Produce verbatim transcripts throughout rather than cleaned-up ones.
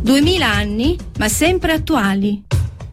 Duemila anni, ma sempre attuali.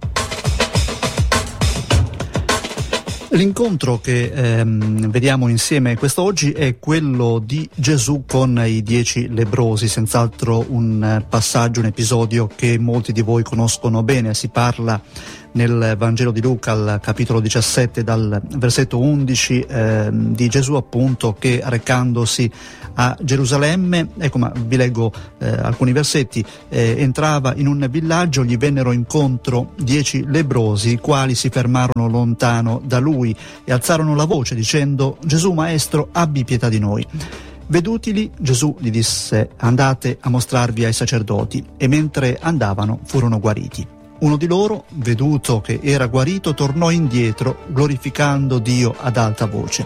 L'incontro che ehm, vediamo insieme quest'oggi è quello di Gesù con i dieci lebbrosi, senz'altro un eh, passaggio, un episodio che molti di voi conoscono bene. Si parla nel Vangelo di Luca al capitolo diciassette dal versetto undici eh, di Gesù appunto che recandosi a Gerusalemme, ecco ma vi leggo eh, alcuni versetti, eh, entrava in un villaggio, gli vennero incontro dieci lebbrosi, i quali si fermarono lontano da lui e alzarono la voce dicendo: Gesù maestro, abbi pietà di noi. Vedutili, Gesù gli disse: andate a mostrarvi ai sacerdoti, e mentre andavano furono guariti. Uno di loro, veduto che era guarito, tornò indietro glorificando Dio ad alta voce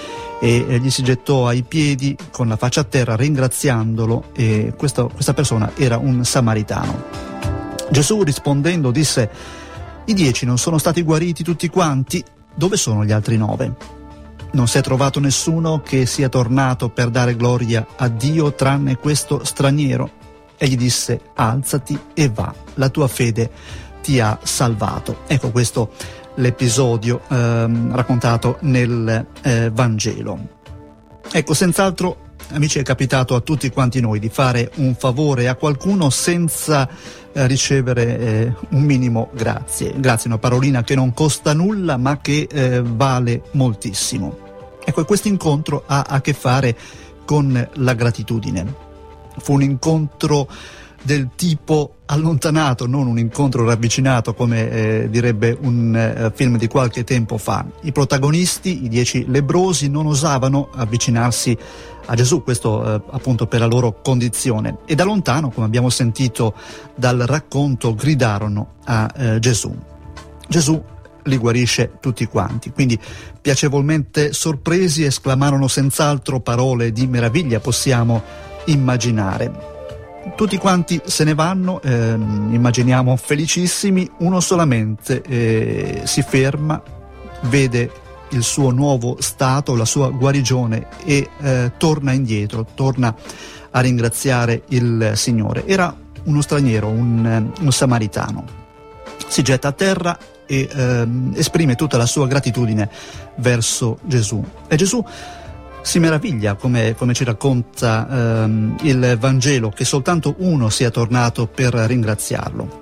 e gli si gettò ai piedi con la faccia a terra ringraziandolo, e questo, questa persona era un samaritano. Gesù rispondendo disse: i dieci non sono stati guariti tutti quanti? Dove sono gli altri nove? Non si è trovato nessuno che sia tornato per dare gloria a Dio tranne questo straniero? E gli disse: alzati e va, la tua fede ti ha salvato. Ecco questo l'episodio ehm, raccontato nel eh, Vangelo. Ecco, senz'altro, amici, è capitato a tutti quanti noi di fare un favore a qualcuno senza eh, ricevere eh, un minimo grazie. Grazie è una parolina che non costa nulla ma che eh, vale moltissimo. Ecco, e questo incontro ha a che fare con la gratitudine. Fu un incontro del tipo allontanato, non un incontro ravvicinato come eh, direbbe un eh, film di qualche tempo fa. I protagonisti, i dieci lebbrosi, non osavano avvicinarsi a Gesù, questo eh, appunto per la loro condizione, e da lontano, come abbiamo sentito dal racconto, gridarono a eh, Gesù. Gesù li guarisce tutti quanti, quindi piacevolmente sorpresi esclamarono senz'altro parole di meraviglia, possiamo immaginare. Tutti quanti se ne vanno, ehm, immaginiamo felicissimi, uno solamente eh, si ferma, vede il suo nuovo stato, la sua guarigione e eh, torna indietro, torna a ringraziare il Signore. Era uno straniero, un, un samaritano. Si getta a terra e ehm, esprime tutta la sua gratitudine verso Gesù. E Gesù si meraviglia, come, come ci racconta ehm, il Vangelo, che soltanto uno sia tornato per ringraziarlo.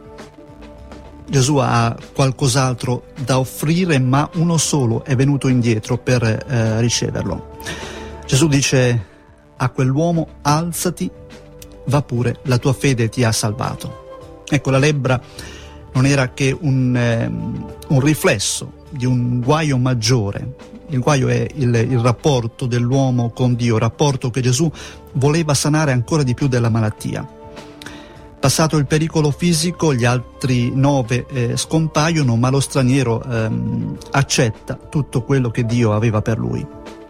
Gesù ha qualcos'altro da offrire, ma uno solo è venuto indietro per eh, riceverlo. Gesù dice a quell'uomo: alzati, va pure, la tua fede ti ha salvato. Ecco, la lebbra non era che un, eh, un riflesso di un guaio maggiore. Il guaio è il, il rapporto dell'uomo con Dio, rapporto che Gesù voleva sanare ancora di più della malattia. Passato il pericolo fisico, gli altri nove eh, scompaiono, ma lo straniero ehm, accetta tutto quello che Dio aveva per lui.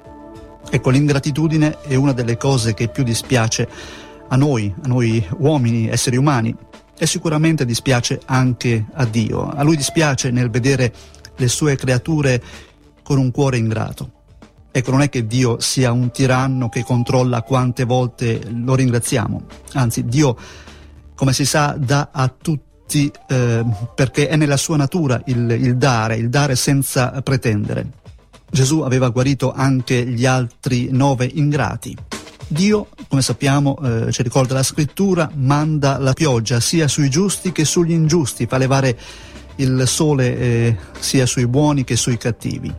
Ecco, l'ingratitudine è una delle cose che più dispiace a noi, a noi uomini, esseri umani, e sicuramente dispiace anche a Dio. A Lui dispiace nel vedere le sue creature con un cuore ingrato. Ecco, non è che Dio sia un tiranno che controlla quante volte lo ringraziamo. Anzi, Dio, come si sa, dà a tutti eh, perché è nella sua natura il, il dare, il dare senza pretendere. Gesù aveva guarito anche gli altri nove ingrati. Dio, come sappiamo, eh, ci ricorda la scrittura, manda la pioggia sia sui giusti che sugli ingiusti, fa levare il sole eh, sia sui buoni che sui cattivi.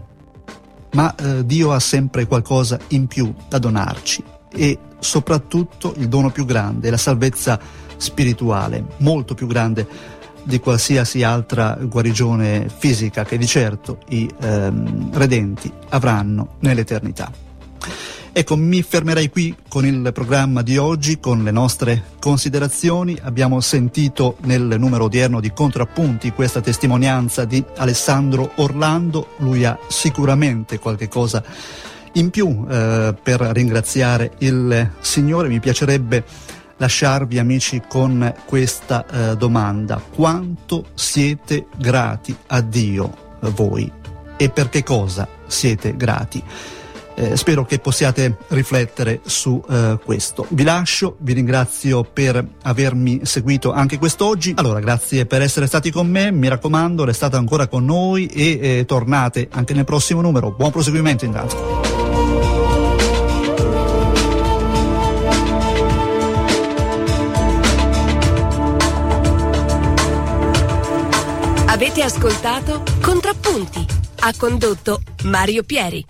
Ma eh, Dio ha sempre qualcosa in più da donarci, e soprattutto il dono più grande, la salvezza spirituale, molto più grande di qualsiasi altra guarigione fisica che di certo i ehm, redenti avranno nell'eternità. Ecco, mi fermerei qui con il programma di oggi, con le nostre considerazioni. Abbiamo sentito nel numero odierno di Contrappunti questa testimonianza di Alessandro Orlando. Lui ha sicuramente qualche cosa in più eh, per ringraziare il Signore. Mi piacerebbe lasciarvi, amici, con questa eh, domanda: quanto siete grati a Dio voi? E per che cosa siete grati? Eh, spero che possiate riflettere su eh, questo. Vi lascio, vi ringrazio per avermi seguito anche quest'oggi. Allora, grazie per essere stati con me, mi raccomando, restate ancora con noi e eh, tornate anche nel prossimo numero. Buon proseguimento intanto. Avete ascoltato Contrappunti. Ha condotto Mario Pieri.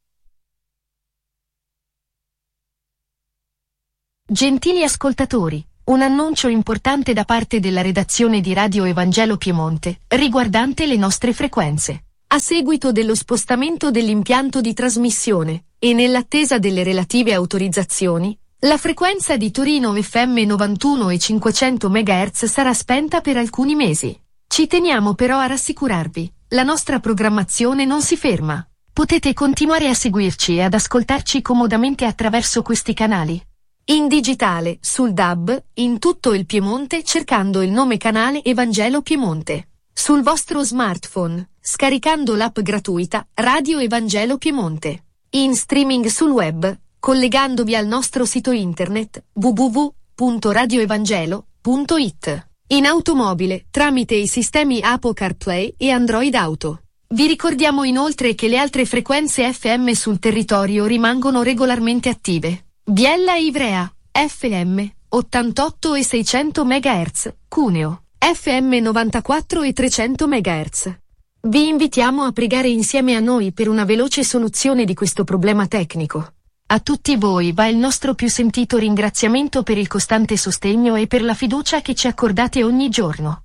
Gentili ascoltatori, un annuncio importante da parte della redazione di Radio Evangelo Piemonte, riguardante le nostre frequenze. A seguito dello spostamento dell'impianto di trasmissione, e nell'attesa delle relative autorizzazioni, la frequenza di Torino F M novantuno e cinquecento megahertz sarà spenta per alcuni mesi. Ci teniamo però a rassicurarvi, la nostra programmazione non si ferma. Potete continuare a seguirci e ad ascoltarci comodamente attraverso questi canali. In digitale, sul D A B, in tutto il Piemonte cercando il nome canale Evangelo Piemonte. Sul vostro smartphone, scaricando l'app gratuita Radio Evangelo Piemonte. In streaming sul web, collegandovi al nostro sito internet w w w punto radio evangelo punto i t. In automobile, tramite i sistemi Apple CarPlay e Android Auto. Vi ricordiamo inoltre che le altre frequenze F M sul territorio rimangono regolarmente attive. Biella Ivrea, F M, ottantotto e seicento megahertz, Cuneo, F M novantaquattro e trecento megahertz. Vi invitiamo a pregare insieme a noi per una veloce soluzione di questo problema tecnico. A tutti voi va il nostro più sentito ringraziamento per il costante sostegno e per la fiducia che ci accordate ogni giorno.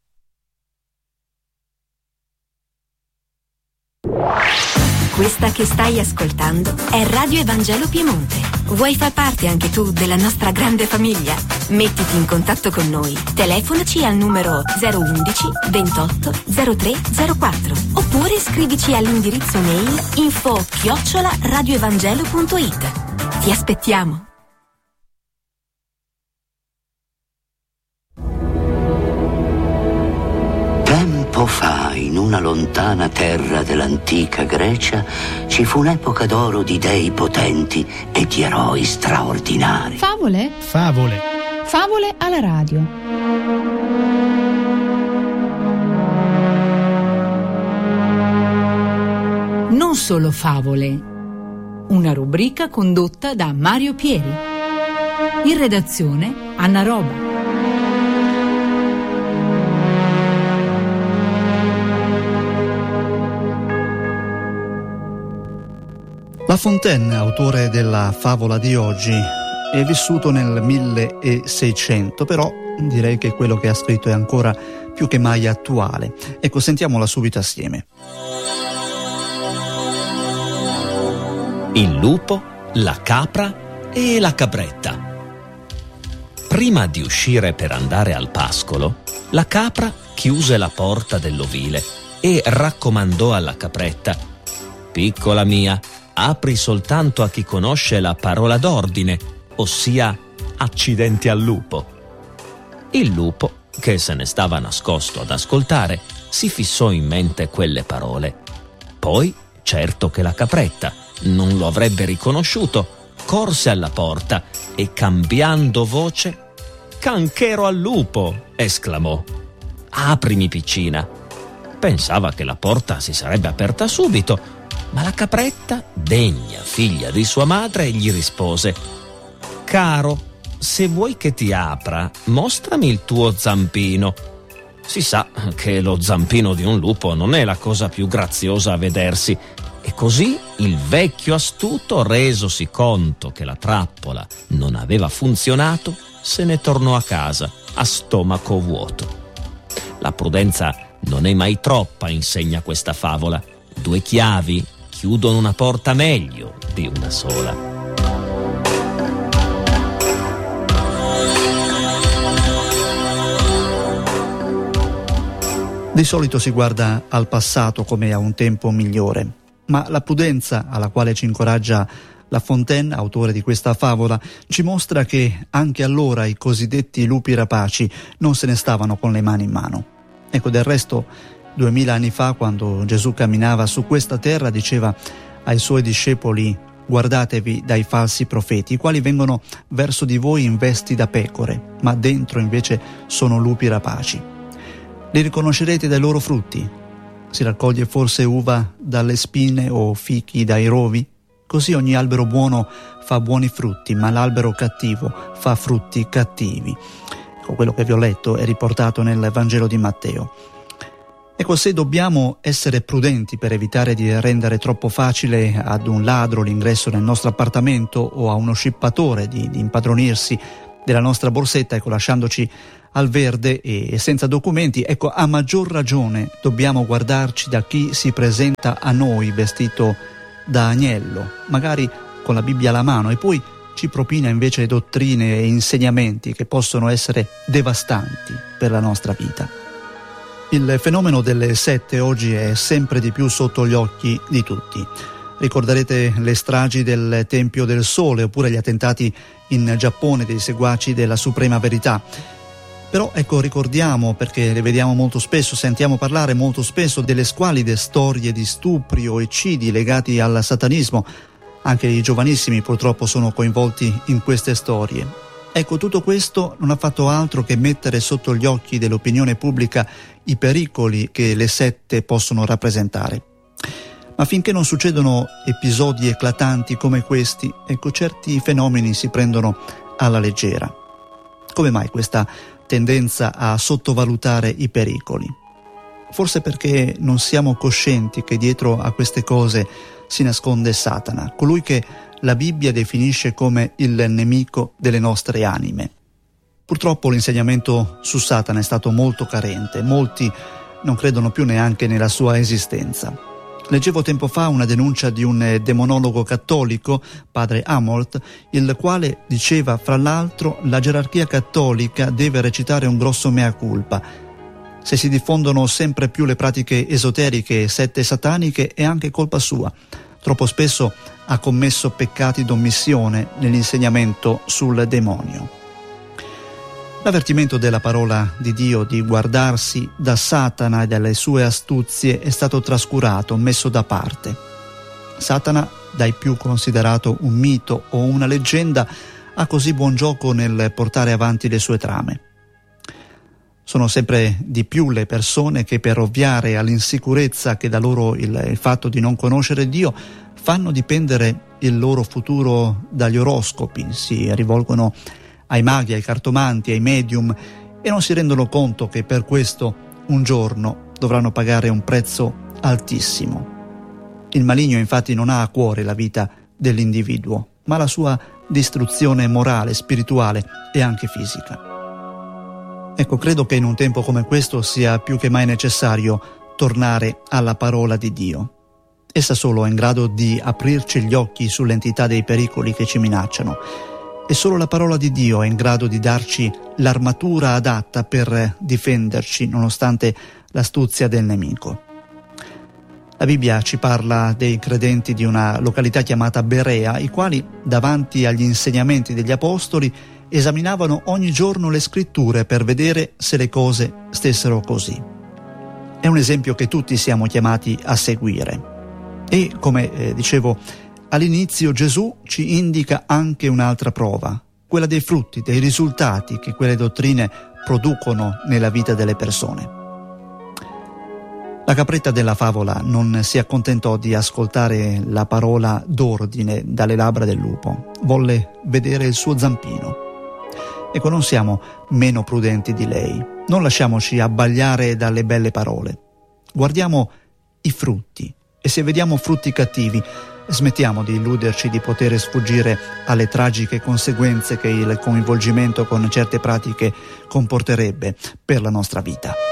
Questa che stai ascoltando è Radio Evangelo Piemonte. Vuoi far parte anche tu della nostra grande famiglia? Mettiti in contatto con noi. Telefonaci al numero zero undici ventotto zero tre zero quattro oppure scrivici all'indirizzo mail info chiocciola radioevangelo punto i t. Ti aspettiamo. Tempo fa, in una lontana terra dell'antica Grecia, ci fu un'epoca d'oro di dei potenti e di eroi straordinari. Favole? Favole. Favole alla radio. Non solo favole. Una rubrica condotta da Mario Pieri. In redazione Anna Roba. La Fontaine, autore della favola di oggi, è vissuto nel milleseicento, però direi che quello che ha scritto è ancora più che mai attuale. Ecco, sentiamola subito assieme. Il lupo, la capra e la capretta. Prima di uscire per andare al pascolo, la capra chiuse la porta dell'ovile e raccomandò alla capretta: «Piccola mia, apri soltanto a chi conosce la parola d'ordine, ossia accidenti al lupo». Il lupo, che se ne stava nascosto ad ascoltare, si fissò in mente quelle parole. Poi, certo che la capretta non lo avrebbe riconosciuto, corse alla porta e, cambiando voce: «Canchero al lupo!» esclamò. «Aprimi, piccina». Pensava che la porta si sarebbe aperta subito, ma la capretta, degna figlia di sua madre, gli rispose: «Caro, se vuoi che ti apra, mostrami il tuo zampino». Si sa che lo zampino di un lupo non è la cosa più graziosa a vedersi, e così il vecchio astuto, resosi conto che la trappola non aveva funzionato, se ne tornò a casa a stomaco vuoto. La prudenza non è mai troppa, insegna questa favola. Due chiavi chiudono una porta meglio di una sola. Di solito si guarda al passato come a un tempo migliore, ma la prudenza alla quale ci incoraggia La Fontaine, autore di questa favola, ci mostra che anche allora i cosiddetti lupi rapaci non se ne stavano con le mani in mano. Ecco, del resto, duemila anni fa, quando Gesù camminava su questa terra, diceva ai suoi discepoli: Guardatevi dai falsi profeti, i quali vengono verso di voi in vesti da pecore, ma dentro invece sono lupi rapaci. Li riconoscerete dai loro frutti. Si raccoglie forse uva dalle spine o fichi dai rovi? Così ogni albero buono fa buoni frutti, ma l'albero cattivo fa frutti cattivi. Ecco, quello che vi ho letto è riportato nel Vangelo di Matteo. Ecco, se dobbiamo essere prudenti per evitare di rendere troppo facile ad un ladro l'ingresso nel nostro appartamento o a uno scippatore di, di impadronirsi della nostra borsetta, ecco, lasciandoci al verde e senza documenti, ecco, a maggior ragione dobbiamo guardarci da chi si presenta a noi vestito da agnello, magari con la Bibbia alla mano, e poi ci propina invece dottrine e insegnamenti che possono essere devastanti per la nostra vita. Il fenomeno delle sette oggi è sempre di più sotto gli occhi di tutti. Ricorderete le stragi del Tempio del Sole oppure gli attentati in Giappone dei seguaci della Suprema Verità. Però ecco, ricordiamo, perché le vediamo molto spesso, sentiamo parlare molto spesso delle squalide storie di stupri o eccidi legati al satanismo. Anche i giovanissimi purtroppo sono coinvolti in queste storie. Ecco, tutto questo non ha fatto altro che mettere sotto gli occhi dell'opinione pubblica i pericoli che le sette possono rappresentare. Ma finché non succedono episodi eclatanti come questi, ecco, certi fenomeni si prendono alla leggera. Come mai questa tendenza a sottovalutare i pericoli? Forse perché non siamo coscienti che dietro a queste cose si nasconde Satana, colui che la Bibbia definisce come il nemico delle nostre anime. Purtroppo l'insegnamento su Satana è stato molto carente, molti non credono più neanche nella sua esistenza. Leggevo tempo fa una denuncia di un demonologo cattolico, padre Amolt, il quale diceva, fra l'altro, la gerarchia cattolica deve recitare un grosso mea culpa. Se si diffondono sempre più le pratiche esoteriche e sette sataniche è anche colpa sua. Troppo spesso ha commesso peccati d'omissione nell'insegnamento sul demonio. L'avvertimento della parola di Dio di guardarsi da Satana e dalle sue astuzie è stato trascurato, messo da parte. Satana, dai più considerato un mito o una leggenda, ha così buon gioco nel portare avanti le sue trame. Sono sempre di più le persone che, per ovviare all'insicurezza che dà loro il, il fatto di non conoscere Dio, fanno dipendere il loro futuro dagli oroscopi, si rivolgono ai maghi, ai cartomanti, ai medium e non si rendono conto che per questo un giorno dovranno pagare un prezzo altissimo. Il maligno infatti non ha a cuore la vita dell'individuo, ma la sua distruzione morale, spirituale e anche fisica. Ecco, credo che in un tempo come questo sia più che mai necessario tornare alla parola di Dio. Essa solo è in grado di aprirci gli occhi sull'entità dei pericoli che ci minacciano. E solo la parola di Dio è in grado di darci l'armatura adatta per difenderci nonostante l'astuzia del nemico. La Bibbia ci parla dei credenti di una località chiamata Berea, i quali, davanti agli insegnamenti degli apostoli, esaminavano ogni giorno le scritture per vedere se le cose stessero così. È un esempio che tutti siamo chiamati a seguire. E, come eh, dicevo all'inizio, Gesù ci indica anche un'altra prova, quella dei frutti, dei risultati che quelle dottrine producono nella vita delle persone. La capretta della favola non si accontentò di ascoltare la parola d'ordine dalle labbra del lupo, volle vedere il suo zampino. Ecco, non siamo meno prudenti di lei, non lasciamoci abbagliare dalle belle parole. Guardiamo i frutti e se vediamo frutti cattivi, smettiamo di illuderci di poter sfuggire alle tragiche conseguenze che il coinvolgimento con certe pratiche comporterebbe per la nostra vita.